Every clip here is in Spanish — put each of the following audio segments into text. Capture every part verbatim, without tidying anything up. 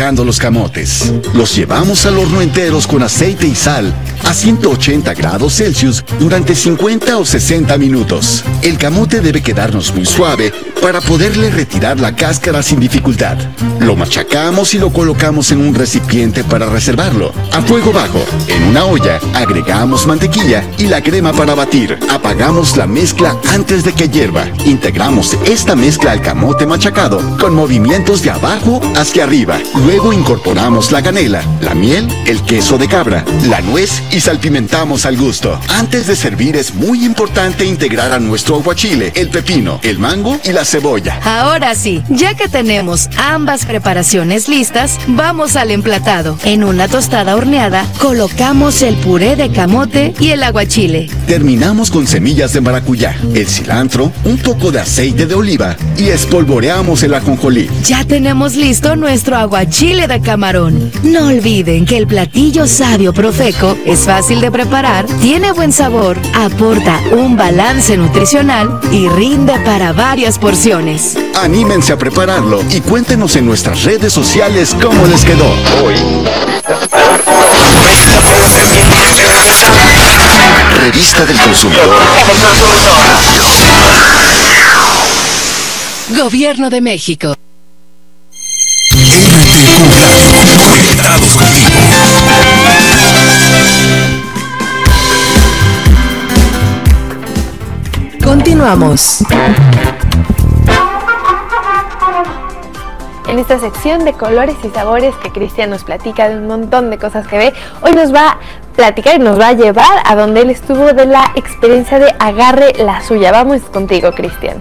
machacando los camotes. Los llevamos al horno enteros con aceite y sal a ciento ochenta grados Celsius durante cincuenta o sesenta minutos. El camote debe quedarnos muy suave para poderle retirar la cáscara sin dificultad. Lo machacamos y lo colocamos en un recipiente para reservarlo. A fuego bajo, en una olla, agregamos mantequilla y la crema para batir. Apagamos la mezcla antes de que hierva. Integramos esta mezcla al camote machacado con movimientos de abajo hacia arriba. Luego incorporamos la canela, la miel, el queso de cabra, la nuez y salpimentamos al gusto. Antes de servir es muy importante integrar a nuestro aguachile, el pepino, el mango y la cebolla. Ahora sí, ya que tenemos ambas preparaciones listas, vamos al emplatado. En una tostada horneada, colocamos el puré de camote y el aguachile. Terminamos con semillas de maracuyá, el cilantro, un poco de aceite de oliva y espolvoreamos el ajonjolí. Ya tenemos listo nuestro aguachile de camarón. No olviden que el platillo Sabio Profeco es fácil de preparar, tiene buen sabor, aporta un balance nutricional y rinde para varias porciones. Anímense a prepararlo y cuéntenos en nuestras redes sociales cómo les quedó. Hoy, Revista del Consumidor. Gobierno de México. R T Q Radio, conectados contigo. Continuamos. En esta sección de colores y sabores que Cristian nos platica de un montón de cosas que ve, hoy nos va a platicar y nos va a llevar a donde él estuvo de la experiencia de Agarre la Suya. Vamos contigo, Cristian.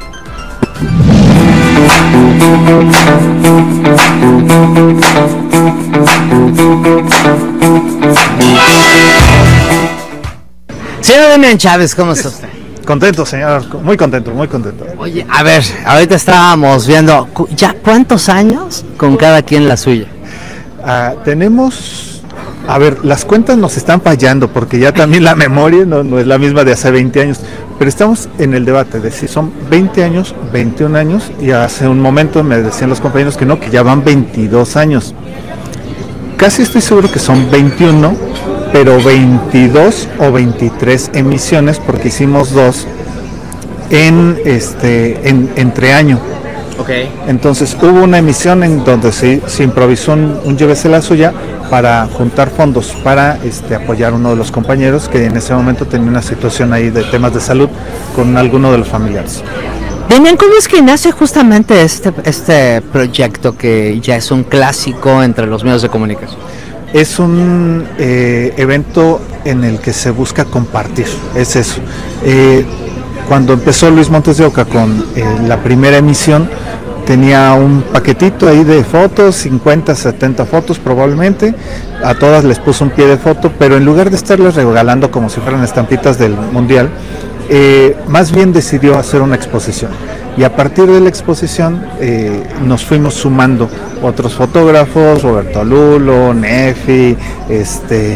Señor Demian Chávez, ¿cómo está usted? Contento, señor, muy contento, muy contento. Oye, a ver, ahorita estábamos viendo, ¿ya cuántos años con cada quien la suya? Uh, tenemos, a ver, las cuentas nos están fallando porque ya también la memoria no, no es la misma de hace veinte años, pero estamos en el debate de si son veinte años, veintiún años, y hace un momento me decían los compañeros que no, que ya van veintidós años. Casi estoy seguro que son veintiuno, pero veintidós o veintitrés emisiones porque hicimos dos en este en entre año. Okay. Entonces hubo una emisión en donde se, se improvisó un, un llévese la suya para juntar fondos para este apoyar a uno de los compañeros que en ese momento tenía una situación ahí de temas de salud con alguno de los familiares. Demian, ¿cómo es que nace justamente este, este proyecto que ya es un clásico entre los medios de comunicación? Es un eh, evento en el que se busca compartir, es eso. Eh, cuando empezó Luis Montes de Oca con eh, la primera emisión, tenía un paquetito ahí de fotos, cincuenta, setenta fotos probablemente, a todas les puso un pie de foto, pero en lugar de estarles regalando como si fueran estampitas del mundial, eh, más bien decidió hacer una exposición. Y a partir de la exposición eh, nos fuimos sumando otros fotógrafos, Roberto Lulo, Nefi, este,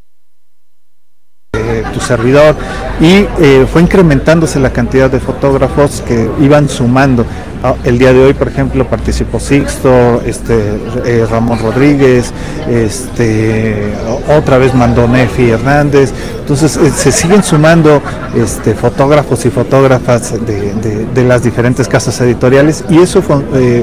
eh, tu servidor, y eh, fue incrementándose la cantidad de fotógrafos que iban sumando. El día de hoy, por ejemplo, participó Sixto, este, eh, Ramón Rodríguez, este, otra vez mandó Nefi Hernández. Entonces eh, se siguen sumando este, fotógrafos y fotógrafas de, de, de las diferentes casas editoriales, y eso fue eh,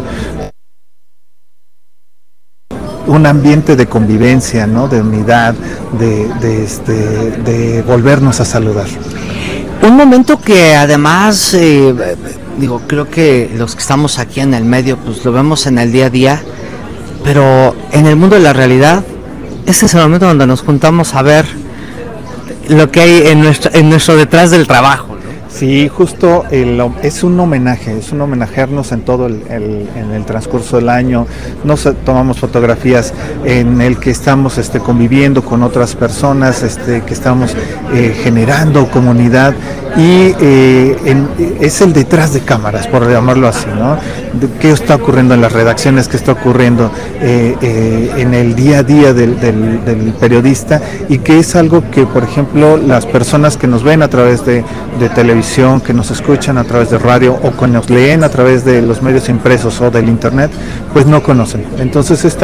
un ambiente de convivencia, ¿no? De unidad, de, de, este, de volvernos a saludar. Un momento que además, eh, digo, creo que los que estamos aquí en el medio, pues lo vemos en el día a día, pero en el mundo de la realidad, este es el momento donde nos juntamos a ver lo que hay en nuestro, en nuestro detrás del trabajo. Sí, justo el, es un homenaje, es un homenajearnos en todo el, el, en el transcurso del año. Nos tomamos fotografías en el que estamos este, conviviendo con otras personas, este, que estamos eh, generando comunidad, y eh, en, es el detrás de cámaras, por llamarlo así, ¿no? De qué está ocurriendo en las redacciones, qué está ocurriendo eh, eh, en el día a día del, del, del periodista, y que es algo que, por ejemplo, las personas que nos ven a través de, de televisión, que nos escuchan a través de radio o que nos leen a través de los medios impresos o del internet, pues no conocen. Entonces esta